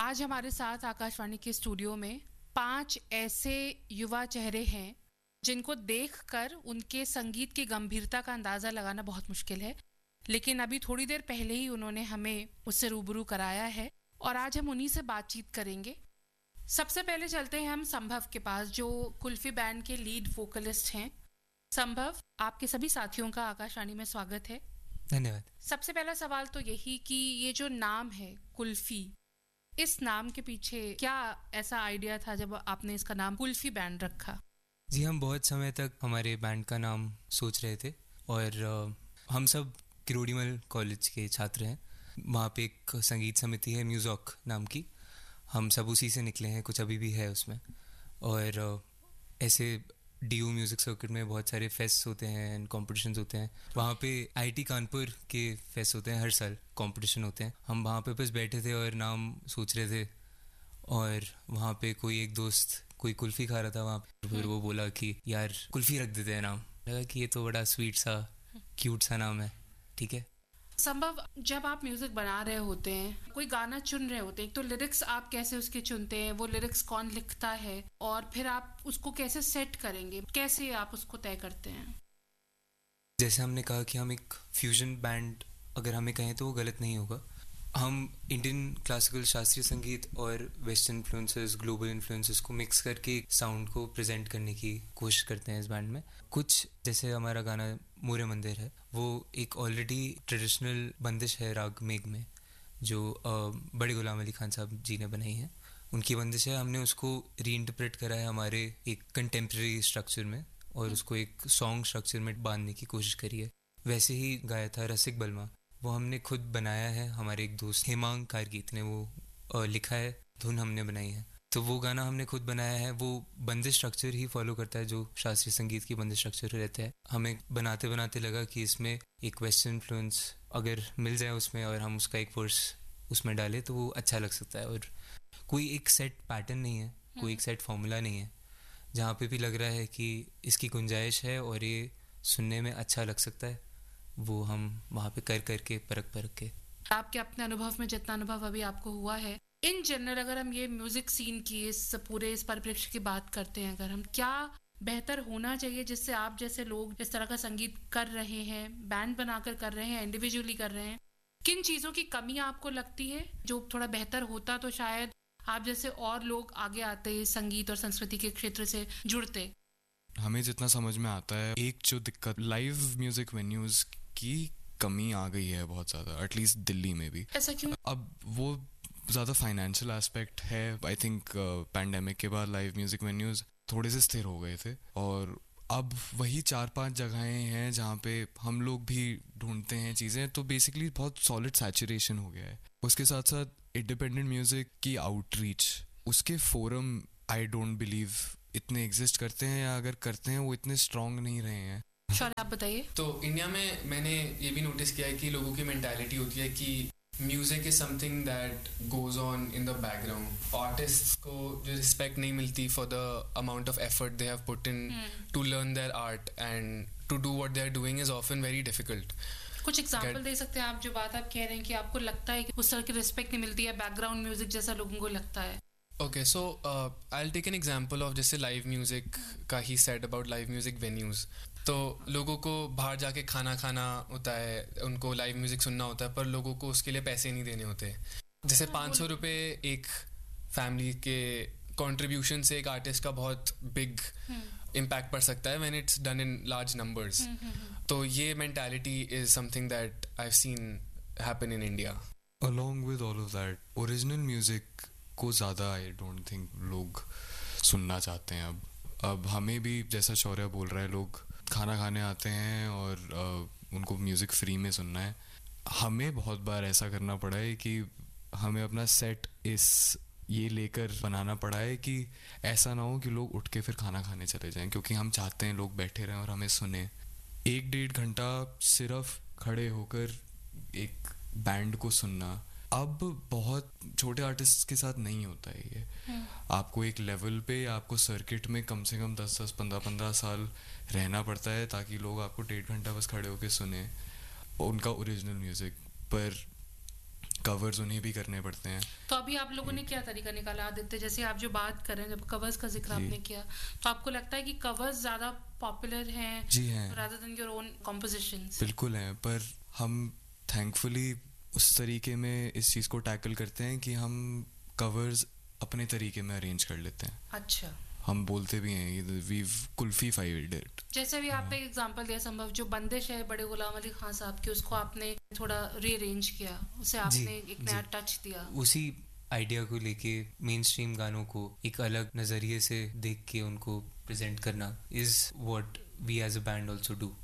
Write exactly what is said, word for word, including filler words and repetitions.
आज हमारे साथ आकाशवाणी के स्टूडियो में पांच ऐसे युवा चेहरे हैं जिनको देखकर उनके संगीत की गंभीरता का अंदाजा लगाना बहुत मुश्किल है, लेकिन अभी थोड़ी देर पहले ही उन्होंने हमें उससे रूबरू कराया है और आज हम उन्हीं से बातचीत करेंगे। सबसे पहले चलते हैं हम संभव के पास, जो कुल्फी बैंड के लीड वोकलिस्ट हैं। संभव, आपके सभी साथियों का आकाशवाणी में स्वागत है। धन्यवाद। सबसे पहला सवाल तो यही कि ये जो नाम है कुल्फी, इस नाम के पीछे क्या ऐसा आइडिया था जब आपने इसका नाम कुल्फी बैंड रखा? जी, हम बहुत समय तक हमारे बैंड का नाम सोच रहे थे और हम सब किरोड़ीमल कॉलेज के छात्र हैं। वहाँ पे एक संगीत समिति है म्यूज़ॉक नाम की, हम सब उसी से निकले हैं, कुछ अभी भी है उसमें। और ऐसे डी यू म्यूज़िक सर्किट में बहुत सारे फेस्ट होते हैं एंड कॉम्पिटिशन्स होते हैं। वहाँ पे आईआईटी कानपुर के फेस्ट होते हैं, हर साल कॉम्पिटिशन होते हैं। हम वहाँ पे बस बैठे थे और नाम सोच रहे थे और वहाँ पे कोई एक दोस्त कोई कुल्फ़ी खा रहा था वहाँ पे, फिर वो बोला कि यार कुल्फ़ी रख देते हैं नाम। लगा कि ये तो बड़ा स्वीट सा क्यूट सा नाम है, ठीक है। संभव, जब आप म्यूजिक बना रहे होते हैं, कोई गाना चुन रहे होते हैं, तो लिरिक्स आप कैसे उसके चुनते हैं, वो लिरिक्स कौन लिखता है और फिर आप उसको कैसे सेट करेंगे, कैसे आप उसको तय करते हैं? जैसे हमने कहा कि हम एक फ्यूजन बैंड अगर हमें कहें तो वो गलत नहीं होगा। हम इंडियन क्लासिकल शास्त्रीय संगीत और वेस्टर्न इन्फ्लुएंसेस, ग्लोबल इन्फ्लुएंसेस को मिक्स करके साउंड को प्रेजेंट करने की कोशिश करते हैं इस बैंड में। कुछ जैसे हमारा गाना मोरे मंदिर है, वो एक ऑलरेडी ट्रेडिशनल बंदिश है राग मेघ में, जो बड़े गुलाम अली खान साहब जी ने बनाई है, उनकी बंदिश है। हमने उसको री इंटरप्रेट करा है हमारे एक कंटेम्प्रेरी स्ट्रक्चर में और उसको एक सॉन्ग स्ट्रक्चर में बांधने की कोशिश करी है। वैसे ही गाया था रसिक बलमा, वो हमने खुद बनाया है। हमारे एक दोस्त हेमांग कारगीत ने वो लिखा है, धुन हमने बनाई है। तो वो गाना हमने खुद बनाया है। वो बंदिश स्ट्रक्चर ही फॉलो करता है जो शास्त्रीय संगीत की बंदिश स्ट्रक्चर रहता है। हमें बनाते बनाते लगा कि इसमें एक वेस्टर्न इन्फ्लुएंस अगर मिल जाए उसमें और हम उसका एक वर्स उसमें डालें तो वो अच्छा लग सकता है। और कोई एक सेट पैटर्न नहीं है, कोई एक सेट फॉर्मूला नहीं है। जहाँ पे भी लग रहा है कि इसकी गुंजाइश है और ये सुनने में अच्छा लग सकता है, वो हम वहाँ पे कर करके परख परख के। आपके अपने अनुभव में जितना अनुभव अभी आपको हुआ है, इन जनरल अगर हम ये म्यूजिक सीन की इस पूरे इस परिप्रेक्ष्य की बात करते हैं, अगर हम क्या बेहतर होना चाहिए जिससे आप जैसे लोग इस तरह का संगीत कर रहे हैं, बैंड बनाकर कर रहे हैं, इंडिविजुअली कर रहे हैं, किन चीज़ों की कमी आपको लगती है? जो थोड़ा बेहतर होता तो शायद आप जैसे और लोग आगे आते, संगीत और संस्कृति के क्षेत्र से जुड़ते। हमें जितना समझ में आता है, एक जो दिक्कत लाइव म्यूजिक वेन्यूज की कमी आ गई है बहुत ज़्यादा, एटलीस्ट दिल्ली में भी। ऐसा क्यों? अब वो ज़्यादा फाइनेंशियल एस्पेक्ट है। आई थिंक पैंडेमिक के बाद लाइव म्यूजिक वेन्यूज थोड़े से स्थिर हो गए थे और अब वही चार पांच जगहें हैं जहाँ पे हम लोग भी ढूंढते हैं चीज़ें। तो बेसिकली बहुत सॉलिड सैचुरेशन हो गया है। उसके साथ साथ इंडिपेंडेंट म्यूजिक की आउटरीच, उसके फोरम आई डोंट बिलीव इतने एग्जिस्ट करते हैं, या अगर करते हैं वो इतने स्ट्रांग नहीं रहे हैं। शौर्य, आप बताइए। तो इंडिया में मैंने ये भी नोटिस किया है कि लोगों की मेंटालिटी होती है कि music is something that goes on in the background. Artists को जो रिस्पेक्ट नहीं मिलती for the amount of effort they have put in to learn their art and to do what they are doing is often very difficult. कुछ example दे सकते हैं आप, जो बात आप कह रहे हैं कि आपको लगता है कि उस तरह की रिस्पेक्ट नहीं मिलती है बैकग्राउंड म्यूजिक जैसा लोगों को लगता है? Okay, so I will take an example of जैसे लाइव म्यूजिक का he said about live music venues. तो लोगों को बाहर जाके खाना खाना होता है, उनको लाइव म्यूजिक सुनना होता है, पर लोगों को उसके लिए पैसे नहीं देने होते। जैसे पाँच सौ रुपये एक फैमिली के कंट्रीब्यूशन से एक आर्टिस्ट का बहुत बिग इम्पैक्ट पड़ सकता है when it's done in large numbers. तो ये mentality is something that I have seen happen in India. Along with all of that, original music को ज़्यादा आई डोंट थिंक लोग सुनना चाहते हैं। अब अब हमें भी जैसा शौर्य बोल रहा है, लोग खाना खाने आते हैं और uh, उनको म्यूज़िक फ्री में सुनना है। हमें बहुत बार ऐसा करना पड़ा है कि हमें अपना सेट इस ये लेकर बनाना पड़ा है कि ऐसा ना हो कि लोग उठ के फिर खाना खाने चले जाएं, क्योंकि हम चाहते हैं लोग बैठे रहें और हमें सुने। एक डेढ़ घंटा सिर्फ खड़े होकर एक बैंड को सुनना अब बहुत छोटे आर्टिस्ट के साथ नहीं होता है ये। आपको एक लेवल पे, आपको सर्किट में कम से कम दस दस पंद्रह पंद्रह साल रहना पड़ता है ताकि लोग आपको डेढ़ घंटा बस खड़े होकर सुने उनका ओरिजिनल म्यूज़िक। पर कवर्स उन्हें भी करने पड़ते हैं। तो अभी आप लोगों ने क्या तरीका निकाला आदित्य, जैसे आप जो बात कर रहे हैं, जब कवर्स का जिक्र आपने किया, तो आपको लगता है कि कवर्स ज्यादा पॉपुलर हैं जी हैं, rather than your own compositions? बिल्कुल हैं, पर हम थैंकफुली उस तरीके में इस चीज़ को टैकल करते हैं कि हम कवर्स अपने तरीके में अरेंज कर लेते हैं। अच्छा, हम बोलते भी हैं वी कुल्फी फाइड इट। जैसे भी आपने एग्जांपल दिया संभव, जो बंदिश है बड़े गुलाम अली खान साहब की, उसको आपने थोड़ा रीअरेंज किया, उसे आपने एक नया टच दिया। उसी आइडिया को लेके मेन स्ट्रीम गानों को एक अलग नज़रिए से देख के उनको प्रेजेंट करना is what we as a band also do.